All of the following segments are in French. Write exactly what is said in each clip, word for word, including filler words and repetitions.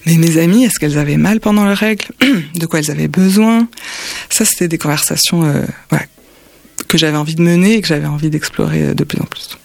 mais mes amies, est-ce qu'elles avaient mal pendant leurs règles? De quoi elles avaient besoin? Ça, c'était des conversations euh, ouais, que j'avais envie de mener et que j'avais envie d'explorer de plus en plus.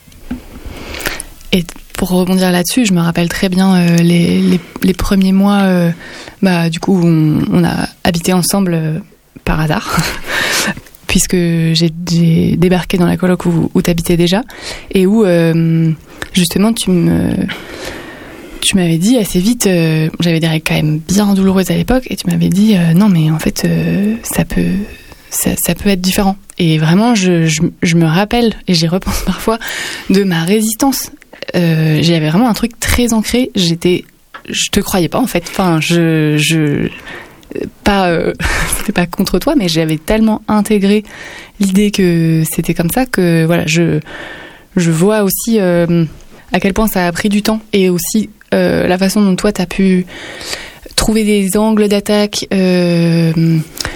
Et pour rebondir là-dessus, je me rappelle très bien euh, les, les, les premiers mois, euh, bah, du coup, on, on a habité ensemble euh, par hasard. Puisque j'ai, j'ai débarqué dans la coloc où, où tu habitais déjà, et où, euh, justement, tu me, tu m'avais dit assez vite, euh, j'avais des règles quand même bien douloureuses à l'époque, et tu m'avais dit, euh, non, mais en fait, euh, ça peut, ça, ça peut être différent. Et vraiment, je, je, je me rappelle, et j'y repense parfois, de ma résistance. Euh, j'avais vraiment un truc très ancré, j'étais, je te croyais pas, en fait. Enfin, je... je pas euh, c'était pas contre toi, mais j'avais tellement intégré l'idée que c'était comme ça que voilà, je je vois aussi euh, à quel point ça a pris du temps, et aussi euh, la façon dont toi t'as pu trouver des angles d'attaque euh,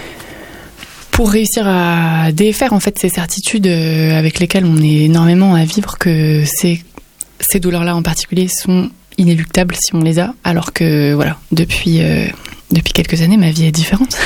pour réussir à défaire en fait ces certitudes euh, avec lesquelles on est énormément à vivre, que ces ces douleurs-là en particulier sont inéluctables si on les a, alors que voilà, depuis euh, depuis quelques années, ma vie est différente.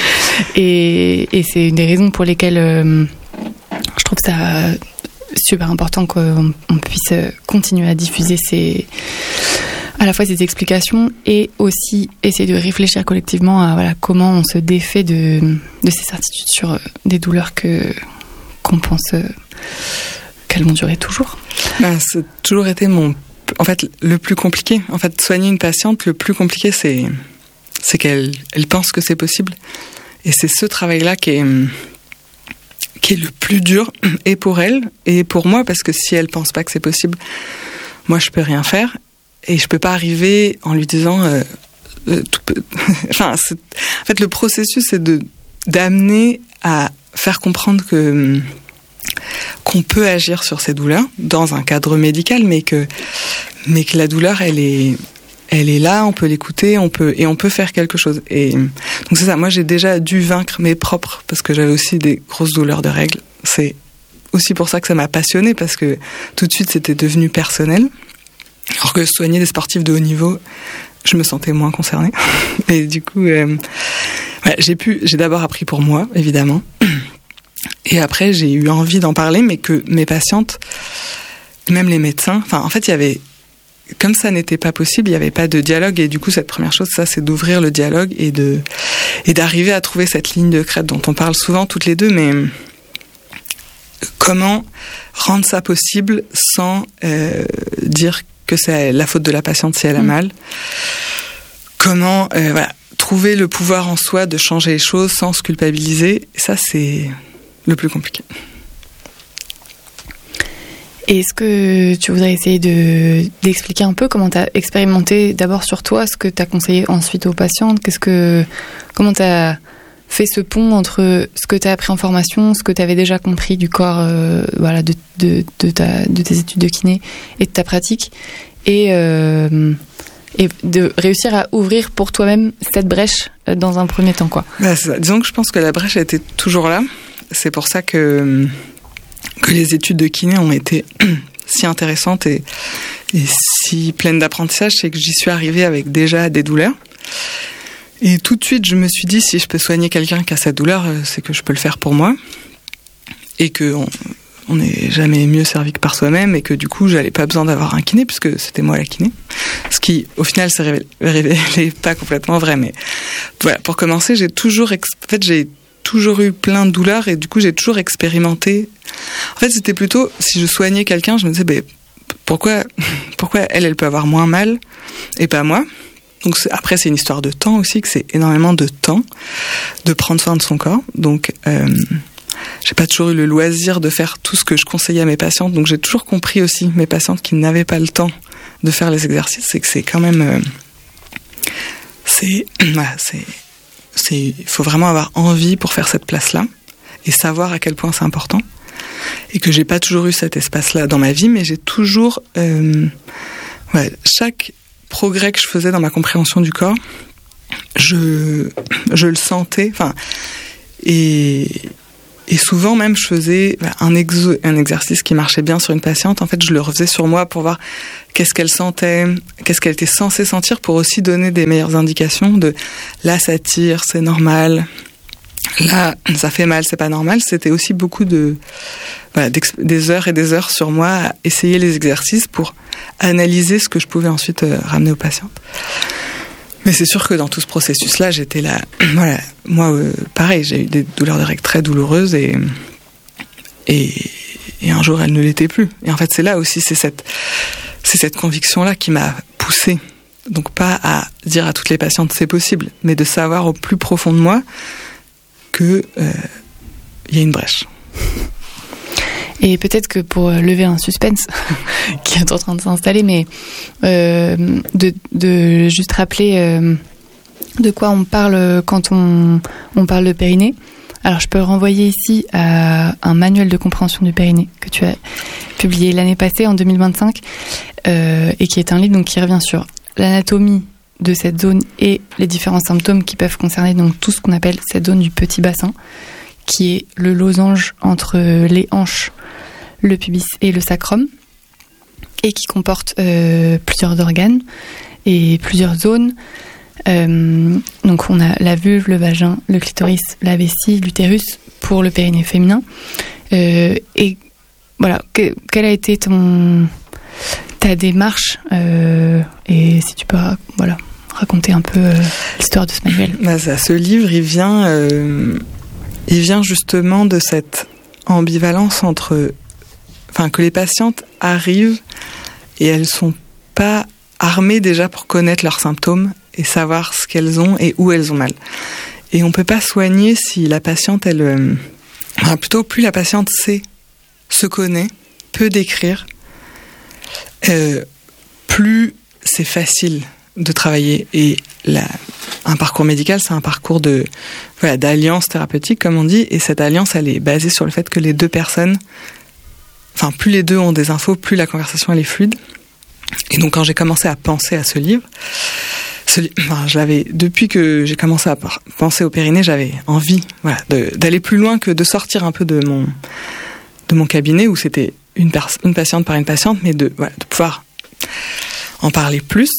et, et c'est une des raisons pour lesquelles euh, je trouve ça super important qu'on on puisse continuer à diffuser ces, à la fois ces explications, et aussi essayer de réfléchir collectivement à voilà, comment on se défait de, de ces certitudes sur des douleurs que, qu'on pense euh, qu'elles vont durer toujours. Ben, c'est toujours été mon... En fait, le plus compliqué. En fait, soigner une patiente, le plus compliqué, c'est... c'est qu'elle elle pense que c'est possible. Et c'est ce travail-là qui est, qui est le plus dur, et pour elle, et pour moi, parce que si elle pense pas que c'est possible, moi, je peux rien faire. Et je peux pas arriver en lui disant... Euh, euh, tout peut... enfin, c'est... En fait, le processus, c'est de, d'amener à faire comprendre que... qu'on peut agir sur ces douleurs, dans un cadre médical, mais que, mais que la douleur, elle est... elle est là, on peut l'écouter, on peut et on peut faire quelque chose. Et donc c'est ça. Moi, j'ai déjà dû vaincre mes propres, parce que j'avais aussi des grosses douleurs de règles. C'est aussi pour ça que ça m'a passionnée, parce que tout de suite, c'était devenu personnel. Alors que soigner des sportifs de haut niveau, je me sentais moins concernée. Et du coup, euh, ouais, j'ai pu, j'ai d'abord appris pour moi, évidemment. Et après, j'ai eu envie d'en parler, mais que mes patientes, même les médecins, enfin, en fait, il y avait comme ça n'était pas possible, il n'y avait pas de dialogue, et du coup cette première chose, ça, c'est d'ouvrir le dialogue et de et d'arriver à trouver cette ligne de crête dont on parle souvent toutes les deux, mais comment rendre ça possible sans euh, dire que c'est la faute de la patiente si elle a mal. Comment euh, voilà, trouver le pouvoir en soi de changer les choses sans se culpabiliser, ça c'est le plus compliqué. Est-ce que tu voudrais essayer de, d'expliquer un peu comment tu as expérimenté d'abord sur toi, ce que tu as conseillé ensuite aux patientes, qu'est-ce que, comment tu as fait ce pont entre ce que tu as appris en formation, ce que tu avais déjà compris du corps euh, voilà, de, de, de, ta, de tes études de kiné et de ta pratique, et, euh, et de réussir à ouvrir pour toi-même cette brèche dans un premier temps, quoi. Bah, c'est ça. Disons que je pense que la brèche a été toujours là. C'est pour ça que... que les études de kiné ont été si intéressantes et, et si pleines d'apprentissage, c'est que j'y suis arrivée avec déjà des douleurs. Et tout de suite, je me suis dit, si je peux soigner quelqu'un qui a cette douleur, c'est que je peux le faire pour moi. Et qu'on on n'est jamais mieux servi que par soi-même, et que du coup, j'avais pas besoin d'avoir un kiné, puisque c'était moi la kiné. Ce qui, au final, s'est révélé, révélé pas complètement vrai. Mais voilà, pour commencer, j'ai toujours... Ex- en fait, j'ai toujours eu plein de douleurs, et du coup j'ai toujours expérimenté. En fait, c'était plutôt, si je soignais quelqu'un, je me disais, ben, pourquoi, pourquoi elle, elle peut avoir moins mal et pas moi. Donc c'est, après, c'est une histoire de temps aussi, que c'est énormément de temps de prendre soin de son corps. Donc euh, j'ai pas toujours eu le loisir de faire tout ce que je conseillais à mes patientes. Donc j'ai toujours compris aussi mes patientes qui n'avaient pas le temps de faire les exercices, c'est que c'est quand même euh, c'est voilà, c'est c'est il faut vraiment avoir envie pour faire cette place-là et savoir à quel point c'est important, et que j'ai pas toujours eu cet espace-là dans ma vie, mais j'ai toujours euh, ouais, chaque progrès que je faisais dans ma compréhension du corps, je je le sentais, enfin, et et souvent même je faisais un, exo, un exercice qui marchait bien sur une patiente. En fait, je le refaisais sur moi pour voir qu'est-ce qu'elle sentait, qu'est-ce qu'elle était censée sentir, pour aussi donner des meilleures indications de là ça tire, c'est normal. Là, ça fait mal, c'est pas normal. C'était aussi beaucoup de, voilà, des heures et des heures sur moi à essayer les exercices pour analyser ce que je pouvais ensuite euh, ramener aux patientes. Mais c'est sûr que dans tout ce processus-là, j'étais là. Voilà, moi, euh, pareil, j'ai eu des douleurs de règles très douloureuses et, et, et un jour, elles ne l'étaient plus. Et en fait, c'est là aussi, c'est cette, c'est cette conviction-là qui m'a poussée. Donc, pas à dire à toutes les patientes c'est possible, mais de savoir au plus profond de moi qu'il euh, y a une brèche. Et peut-être que pour lever un suspense qui est en train de s'installer, mais euh, de, de juste rappeler euh, de quoi on parle quand on, on parle de périnée. Alors je peux renvoyer ici à un manuel de compréhension du périnée que tu as publié l'année passée, en deux mille vingt-cinq, euh, et qui est un livre donc, qui revient sur l'anatomie de cette zone et les différents symptômes qui peuvent concerner donc tout ce qu'on appelle cette zone du petit bassin, qui est le losange entre les hanches, le pubis et le sacrum, et qui comporte euh, plusieurs organes et plusieurs zones. Euh, donc on a la vulve, le vagin, le clitoris, la vessie, l'utérus pour le périnée féminin. Euh, et voilà, que, quelle a été ton ta démarche euh, et si tu peux voilà raconter un peu euh, l'histoire de ce manuel. Bah ça, ce livre, il vient, euh, il vient justement de cette ambivalence entre, enfin, que les patientes arrivent et elles sont pas armées déjà pour connaître leurs symptômes et savoir ce qu'elles ont et où elles ont mal. Et on peut pas soigner si la patiente, elle, euh, enfin, plutôt plus la patiente sait, se connaît, peut décrire, euh, plus c'est facile de travailler. Et la, un parcours médical, c'est un parcours de, voilà, d'alliance thérapeutique, comme on dit, et cette alliance, elle est basée sur le fait que les deux personnes, enfin, plus les deux ont des infos, plus la conversation, elle est fluide. Et donc, quand j'ai commencé à penser à ce livre, ce, enfin, je l'avais, depuis que j'ai commencé à penser au périnée, j'avais envie, voilà, de, d'aller plus loin que de sortir un peu de mon, de mon cabinet où c'était une, pers- une patiente par une patiente, mais de, voilà, de pouvoir en parler plus.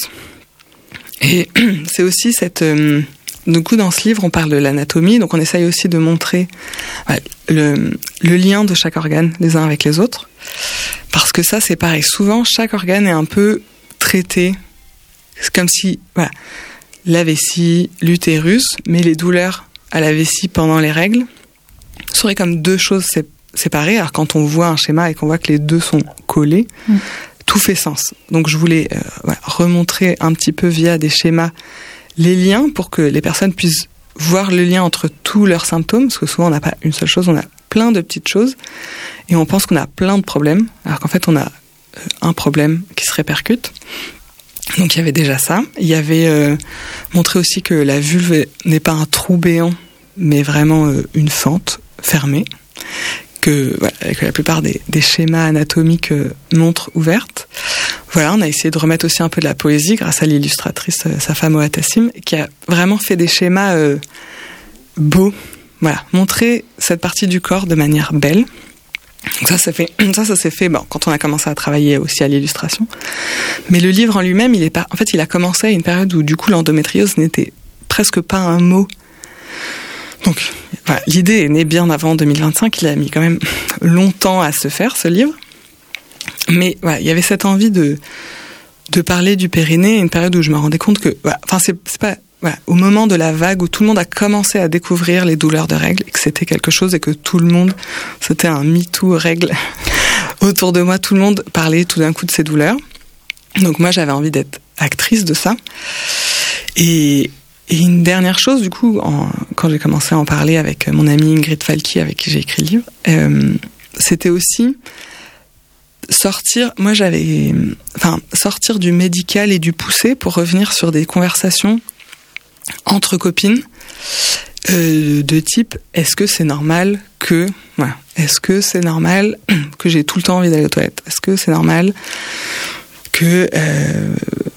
Et c'est aussi cette... Euh, du coup, dans ce livre, on parle de l'anatomie, donc on essaye aussi de montrer ouais, le, le lien de chaque organe les uns avec les autres. Parce que ça, c'est pareil. Souvent, chaque organe est un peu traité. C'est comme si, voilà, la vessie, l'utérus, mais les douleurs à la vessie pendant les règles seraient comme deux choses séparées. Alors quand on voit un schéma et qu'on voit que les deux sont collés, mmh. tout fait sens. Donc je voulais euh, voilà, remontrer un petit peu via des schémas les liens pour que les personnes puissent voir le lien entre tous leurs symptômes, parce que souvent on n'a pas une seule chose, on a plein de petites choses et on pense qu'on a plein de problèmes, alors qu'en fait on a euh, un problème qui se répercute. Donc il y avait déjà ça. Il y avait euh, montré aussi que la vulve n'est pas un trou béant, mais vraiment euh, une fente fermée, que, voilà, que la plupart des, des schémas anatomiques euh, montrent ouvertes. Voilà, on a essayé de remettre aussi un peu de la poésie grâce à l'illustratrice euh, Safamo Atassim, qui a vraiment fait des schémas euh, beaux. Voilà, montrer cette partie du corps de manière belle. Donc ça, ça, fait, ça, ça s'est fait bon, quand on a commencé à travailler aussi à l'illustration. Mais le livre en lui-même, il est pas, en fait, il a commencé à une période où du coup l'endométriose n'était presque pas un mot. Donc, voilà, l'idée est née bien avant deux mille vingt-cinq. Il a mis quand même longtemps à se faire, ce livre. Mais voilà, il y avait cette envie de de parler du périnée, une période où je me rendais compte que, voilà, enfin, c'est, c'est pas, voilà, au moment de la vague où tout le monde a commencé à découvrir les douleurs de règles, et que c'était quelque chose et que tout le monde, c'était un MeToo règles autour de moi, tout le monde parlait tout d'un coup de ces douleurs. Donc moi, j'avais envie d'être actrice de ça. Et Et une dernière chose, du coup, en, quand j'ai commencé à en parler avec mon amie Ingrid Falky, avec qui j'ai écrit le livre, euh, c'était aussi sortir, moi j'avais, enfin, sortir du médical et du poussé pour revenir sur des conversations entre copines, euh, de type, est-ce que c'est normal que, voilà, est-ce que c'est normal que j'ai tout le temps envie d'aller aux toilettes? Est-ce que c'est normal que, euh,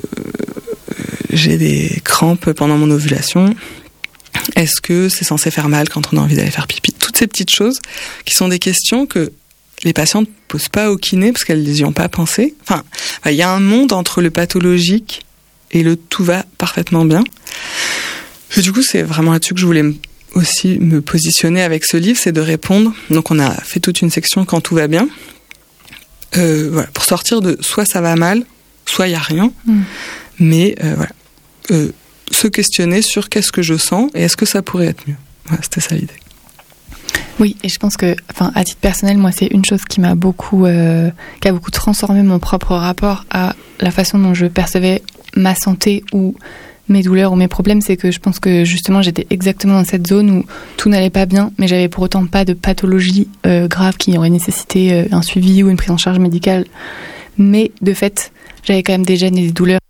j'ai des crampes pendant mon ovulation? Est-ce que c'est censé faire mal quand on a envie d'aller faire pipi? Toutes ces petites choses qui sont des questions que les patientes ne posent pas au kiné parce qu'elles n'y ont pas pensé. Enfin, il y a un monde entre le pathologique et le tout va parfaitement bien. Et du coup, c'est vraiment là-dessus que je voulais aussi me positionner avec ce livre, c'est de répondre. Donc, on a fait toute une section quand tout va bien, euh, voilà, pour sortir de soit ça va mal, soit il n'y a rien, mmh. mais euh, voilà, euh, se questionner sur qu'est-ce que je sens et est-ce que ça pourrait être mieux. Voilà, c'était ça l'idée. Oui, et je pense que, enfin, à titre personnel, moi, c'est une chose qui m'a beaucoup, euh, qui a beaucoup transformé mon propre rapport à la façon dont je percevais ma santé ou mes douleurs ou mes problèmes, c'est que je pense que justement j'étais exactement dans cette zone où tout n'allait pas bien, mais j'avais pour autant pas de pathologie euh, grave qui aurait nécessité euh, un suivi ou une prise en charge médicale. Mais de fait, j'avais quand même des gènes et des douleurs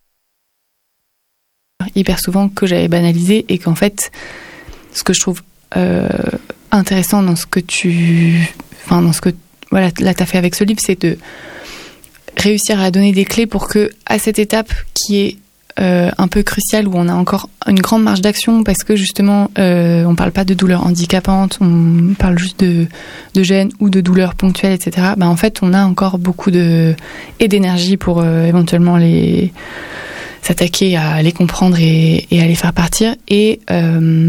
hyper souvent que j'avais banalisées et qu'en fait, ce que je trouve euh, intéressant dans ce que tu, enfin dans ce que voilà là t'as fait avec ce livre, c'est de réussir à donner des clés pour que à cette étape qui est Euh, un peu crucial où on a encore une grande marge d'action parce que justement euh, on parle pas de douleurs handicapantes, on parle juste de, de gènes ou de douleurs ponctuelles, et cetera. Bah, en fait on a encore beaucoup de et d'énergie pour euh, éventuellement les s'attaquer à les comprendre et, et à les faire partir et euh,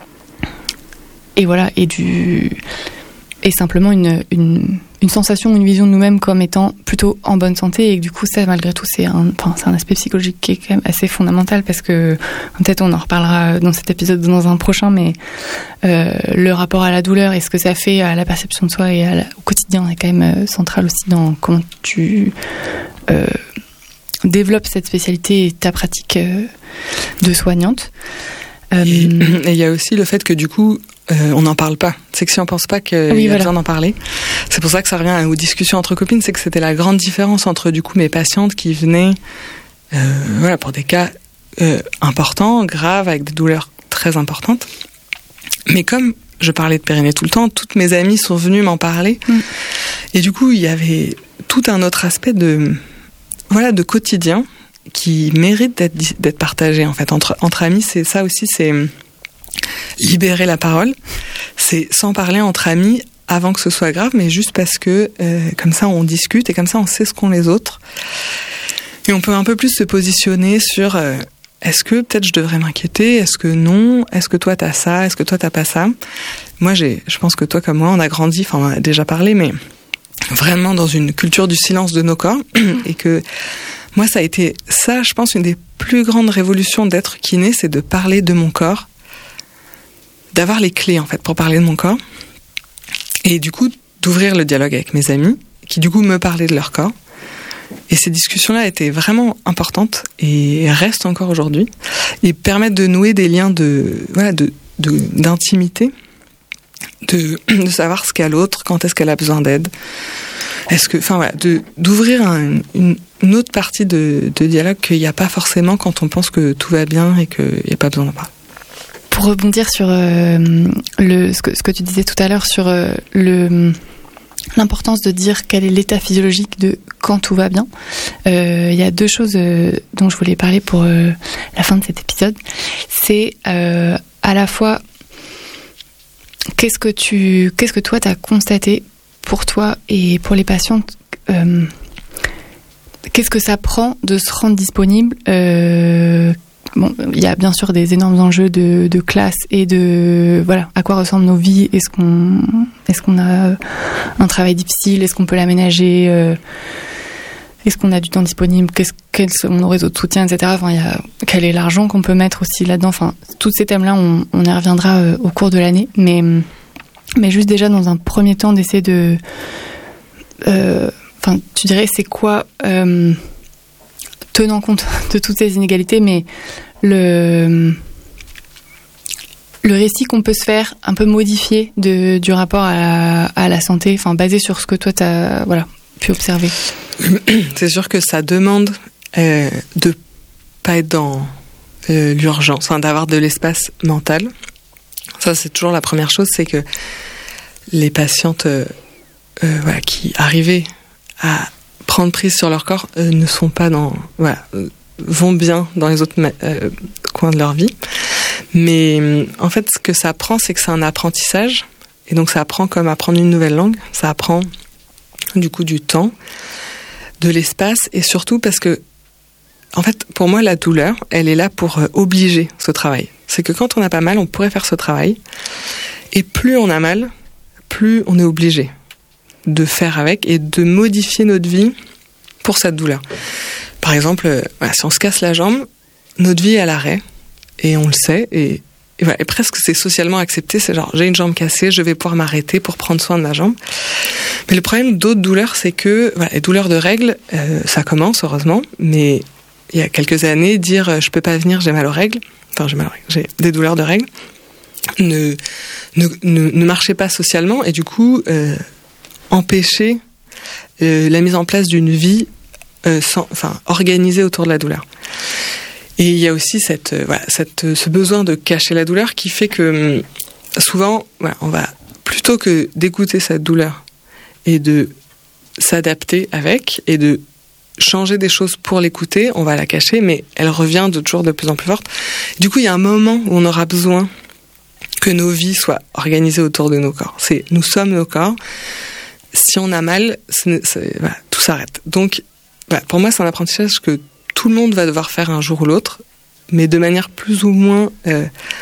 et voilà et du et simplement une une une sensation, une vision de nous-mêmes comme étant plutôt en bonne santé et que du coup ça malgré tout c'est un, enfin, c'est un aspect psychologique qui est quand même assez fondamental parce que peut-être on en reparlera dans cet épisode dans un prochain mais euh, le rapport à la douleur et ce que ça fait à la perception de soi et à la, au quotidien est quand même euh, central aussi dans comment tu euh, développes cette spécialité et ta pratique euh, de soignante. Euh, et il y a aussi le fait que du coup Euh, on n'en parle pas. C'est que si on pense pas qu'il oui, y a voilà. besoin d'en parler, c'est pour ça que ça revient aux discussions entre copines, c'est que c'était la grande différence entre du coup mes patientes qui venaient euh, voilà, pour des cas euh, importants, graves, avec des douleurs très importantes. Mais comme je parlais de périnée tout le temps, toutes mes amies sont venues m'en parler. Mm. Et du coup, il y avait tout un autre aspect de, voilà, de quotidien qui mérite d'être, d'être partagé en fait. Entre, entre amis, c'est ça aussi, c'est libérer la parole, c'est sans parler entre amis avant que ce soit grave, mais juste parce que euh, comme ça on discute et comme ça on sait ce qu'ont les autres. Et on peut un peu plus se positionner sur euh, est-ce que peut-être je devrais m'inquiéter, est-ce que non, est-ce que toi t'as ça, est-ce que toi t'as pas ça. Moi j'ai, je pense que toi comme moi on a grandi, enfin on a déjà parlé, mais vraiment dans une culture du silence de nos corps et que moi ça a été ça, je pense une des plus grandes révolutions d'être kiné, c'est de parler de mon corps, d'avoir les clés en fait pour parler de mon corps et du coup d'ouvrir le dialogue avec mes amis qui du coup me parlaient de leur corps et ces discussions-là étaient vraiment importantes et restent encore aujourd'hui et permettent de nouer des liens de voilà de, de d'intimité, de de savoir ce qu'a l'autre, quand est-ce qu'elle a besoin d'aide, est-ce que enfin voilà de d'ouvrir un, une, une autre partie de, de dialogue qu'il n'y a pas forcément quand on pense que tout va bien et qu'il n'y a pas besoin d'en parler. Pour rebondir sur euh, le, ce, que, ce que tu disais tout à l'heure sur euh, le, l'importance de dire quel est l'état physiologique de quand tout va bien, il euh, y a deux choses euh, dont je voulais parler pour euh, la fin de cet épisode. C'est euh, à la fois qu'est-ce que tu, qu'est-ce que toi t'as constaté pour toi et pour les patientes, euh, qu'est-ce que ça prend de se rendre disponible. Euh, Bon, il y a bien sûr des énormes enjeux de, de classe et de voilà à quoi ressemblent nos vies. Est-ce qu'on est-ce qu'on a un travail difficile? Est-ce qu'on peut l'aménager? euh, Est-ce qu'on a du temps disponible? Qu'est-ce, quels sont nos réseaux de soutien, et cetera. Enfin, il y a quel est l'argent qu'on peut mettre aussi là-dedans. Enfin, tous ces thèmes-là, on, on y reviendra euh, au cours de l'année. Mais mais juste déjà dans un premier temps d'essayer de, euh, enfin, tu dirais c'est quoi? Euh, tenant compte de toutes ces inégalités, mais le, le récit qu'on peut se faire un peu modifié de, du rapport à la, à la santé, enfin basé sur ce que toi t'as voilà, pu observer. C'est sûr que ça demande euh, de pas être dans euh, l'urgence, enfin, d'avoir de l'espace mental. Ça c'est toujours la première chose, c'est que les patientes euh, euh, voilà, qui arrivaient à prendre prise sur leur corps euh, ne sont pas dans voilà euh, vont bien dans les autres euh, coins de leur vie, mais euh, en fait ce que ça prend c'est que c'est un apprentissage Et donc ça apprend comme apprendre une nouvelle langue, ça apprend du coup du temps, de l'espace, et surtout parce que, en fait, pour moi, la douleur, elle est là pour obliger ce travail. C'est que quand on a pas mal, on pourrait faire ce travail, et plus on a mal, plus on est obligé de faire avec et de modifier notre vie pour cette douleur. Par exemple, voilà, si on se casse la jambe, notre vie est à l'arrêt, et on le sait, et, et, voilà, et presque c'est socialement accepté, c'est genre, j'ai une jambe cassée, je vais pouvoir m'arrêter pour prendre soin de ma jambe. Mais le problème d'autres douleurs, c'est que voilà, les douleurs de règles, euh, ça commence, heureusement, mais il y a quelques années, dire euh, je peux pas venir, j'ai mal aux règles, enfin j'ai mal aux règles, j'ai des douleurs de règles, ne, ne, ne, ne marchait pas socialement, et du coup, euh, empêcher euh, la mise en place d'une vie euh, sans, enfin, organisée autour de la douleur. Et il y a aussi cette, euh, voilà, cette, ce besoin de cacher la douleur qui fait que souvent, voilà, on va, plutôt que d'écouter cette douleur et de s'adapter avec et de changer des choses pour l'écouter, on va la cacher, mais elle revient de toujours de plus en plus forte. Du coup, il y a un moment où on aura besoin que nos vies soient organisées autour de nos corps. C'est, nous sommes nos corps. Si on a mal, c'est, c'est, voilà, tout s'arrête. Donc, voilà, pour moi, c'est un apprentissage que tout le monde va devoir faire un jour ou l'autre, mais de manière plus ou moins euh,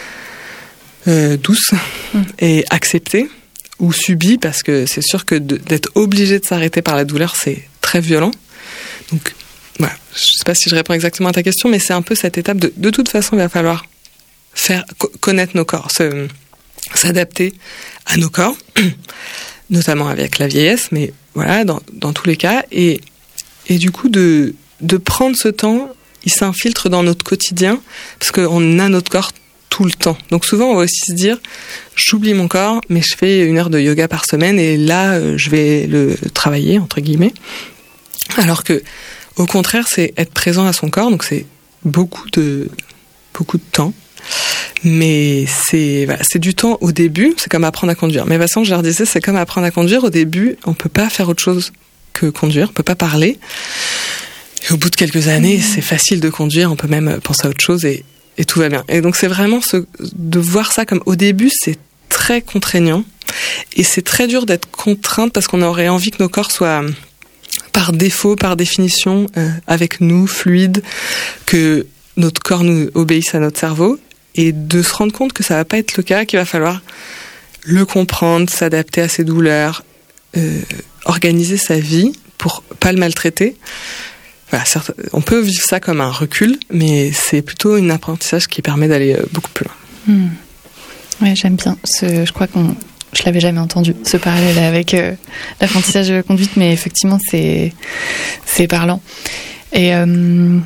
euh, douce mmh. et acceptée, ou subie, parce que c'est sûr que de, d'être obligé de s'arrêter par la douleur, c'est très violent. Donc, voilà, je ne sais pas si je réponds exactement à ta question, mais c'est un peu cette étape de, de toute façon, il va falloir faire connaître nos corps, se, s'adapter à nos corps, notamment avec la vieillesse, mais voilà, dans, dans tous les cas, et, et du coup, de, de prendre ce temps, il s'infiltre dans notre quotidien, parce qu'on a notre corps tout le temps. Donc souvent, on va aussi se dire, j'oublie mon corps, mais je fais une heure de yoga par semaine, et là, je vais le travailler, entre guillemets. Alors que, au contraire, c'est être présent à son corps, donc c'est beaucoup de, beaucoup de temps. Mais c'est, voilà, c'est du temps au début, c'est comme apprendre à conduire. Mes patients, je leur disais, c'est comme apprendre à conduire. Au début, on peut pas faire autre chose que conduire, on peut pas parler. Et au bout de quelques années, c'est facile de conduire, on peut même penser à autre chose et, et tout va bien. Et donc c'est vraiment ce, de voir ça comme, au début, c'est très contraignant. Et c'est très dur d'être contrainte parce qu'on aurait envie que nos corps soient, par défaut, par définition, euh, avec nous, fluides, que notre corps nous obéisse à notre cerveau. Et de se rendre compte que ça va pas être le cas, qu'il va falloir le comprendre, s'adapter à ses douleurs, euh, organiser sa vie pour pas le maltraiter. Voilà, certes, on peut vivre ça comme un recul, mais c'est plutôt un apprentissage qui permet d'aller beaucoup plus loin. Mmh. Ouais, j'aime bien. Ce, je crois qu'on, je l'avais jamais entendu, ce parallèle avec euh, l'apprentissage de la conduite, mais effectivement, c'est, c'est parlant. Et euh,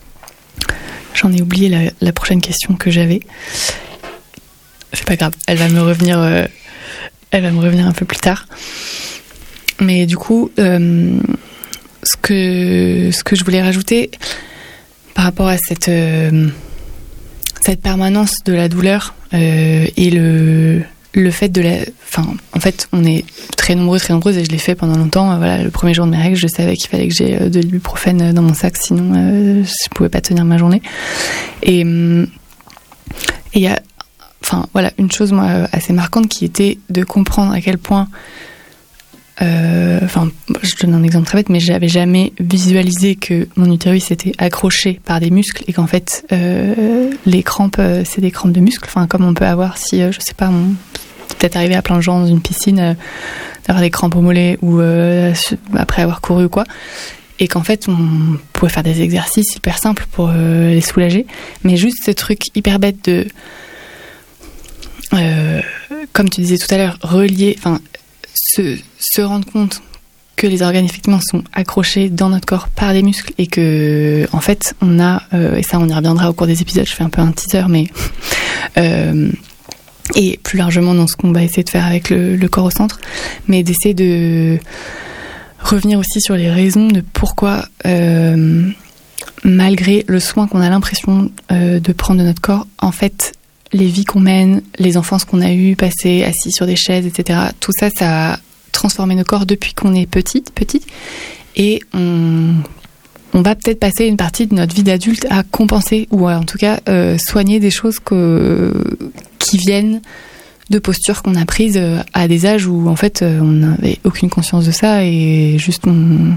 j'en ai oublié la, la prochaine question que j'avais. C'est pas grave, elle va me revenir, euh, elle va me revenir un peu plus tard. Mais du coup, euh, ce que ce que je voulais rajouter par rapport à cette euh, cette permanence de la douleur euh, et le le fait de la, enfin, en fait, on est très nombreux, très nombreuses, et je l'ai fait pendant longtemps. Voilà, le premier jour de mes règles, je savais qu'il fallait que j'ai de l'ibuprofène dans mon sac, sinon euh, je pouvais pas tenir ma journée. Et il y a, enfin, voilà, une chose moi assez marquante qui était de comprendre à quel point, enfin, euh, je donne un exemple très bête, mais j'avais jamais visualisé que mon utérus était accroché par des muscles et qu'en fait, euh, les crampes, euh, c'est des crampes de muscles. Enfin, comme on peut avoir si, euh, je sais pas, on peut-être arrivé à plein de gens dans une piscine, euh, d'avoir des crampes au mollet ou euh, après avoir couru ou quoi. Et qu'en fait, on pouvait faire des exercices hyper simples pour euh, les soulager. Mais juste ce truc hyper bête de, euh, comme tu disais tout à l'heure, relier, enfin, se, se rendre compte que les organes effectivement sont accrochés dans notre corps par des muscles et que, en fait, on a, euh, et ça on y reviendra au cours des épisodes, je fais un peu un teaser, mais euh, et plus largement dans ce qu'on va essayer de faire avec le, le corps au centre, mais d'essayer de revenir aussi sur les raisons de pourquoi, euh, malgré le soin qu'on a l'impression euh, de prendre de notre corps, en fait, les vies qu'on mène, les enfances qu'on a eues, passées assis sur des chaises, et cetera, tout ça, ça a transformé nos corps depuis qu'on est petite, petite, et on, on va peut-être passer une partie de notre vie d'adulte à compenser, ou en tout cas euh, soigner des choses que, qui viennent de postures qu'on a prises à des âges où en fait on n'avait aucune conscience de ça et juste on,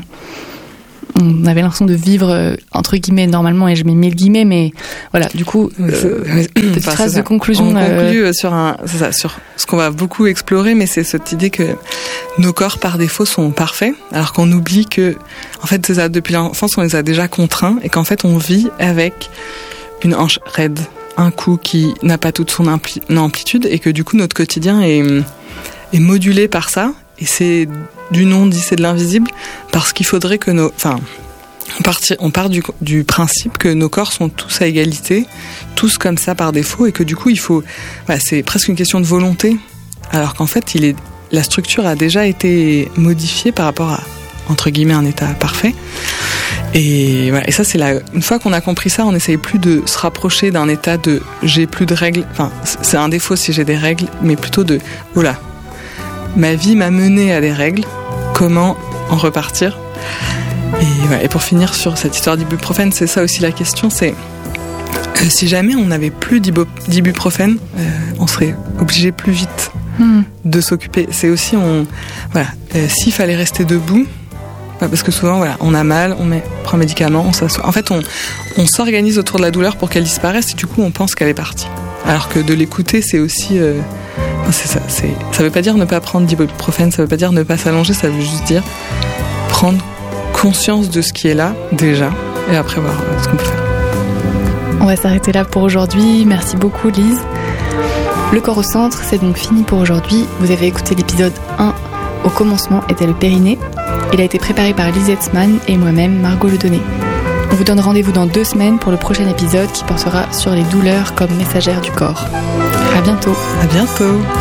on avait l'impression de vivre entre guillemets normalement, et je mets mille guillemets, mais voilà, du coup euh, petite enfin, phrase de conclusion. On euh... conclut sur un, c'est ça, sur ce qu'on va beaucoup explorer, mais c'est cette idée que nos corps par défaut sont parfaits, alors qu'on oublie que en fait c'est ça, depuis l'enfance on les a déjà contraints et qu'en fait on vit avec une hanche raide, un cou qui n'a pas toute son ampli- amplitude, et que du coup notre quotidien est, est modulé par ça, et c'est du non dit, c'est de l'invisible, parce qu'il faudrait que nos... Enfin, on, partir, on part du, du principe que nos corps sont tous à égalité, tous comme ça par défaut, et que du coup il faut... Voilà, c'est presque une question de volonté, alors qu'en fait il est, la structure a déjà été modifiée par rapport à, entre guillemets, un état parfait. Et, voilà, et ça, c'est la, une fois qu'on a compris ça, on n'essaye plus de se rapprocher d'un état de j'ai plus de règles. Enfin, c'est un défaut si j'ai des règles, mais plutôt de oh là, ma vie m'a mené à des règles. Comment en repartir? Et, voilà, et pour finir sur cette histoire d'ibuprofène, c'est ça aussi la question, c'est euh, si jamais on n'avait plus d'ibuprofène, euh, on serait obligé plus vite mmh. de s'occuper. C'est aussi, on, voilà, euh, s'il fallait rester debout. Parce que souvent, voilà, on a mal, on met, prend un médicament, on s'assoit. En fait, on, on s'organise autour de la douleur pour qu'elle disparaisse, et du coup, on pense qu'elle est partie. Alors que de l'écouter, c'est aussi... Euh, c'est ça, c'est, ça veut pas dire ne pas prendre d'ibuprofène, ça veut pas dire ne pas s'allonger, ça veut juste dire prendre conscience de ce qui est là, déjà, et après voir euh, ce qu'on peut faire. On va s'arrêter là pour aujourd'hui. Merci beaucoup, Lise. Le corps au centre, c'est donc fini pour aujourd'hui. Vous avez écouté l'épisode un, Au commencement était le périnée. Il a été préparé par Lise Hetzmann et moi-même, Margot Ledonné. On vous donne rendez-vous dans deux semaines pour le prochain épisode qui portera sur les douleurs comme messagères du corps. À bientôt. À bientôt.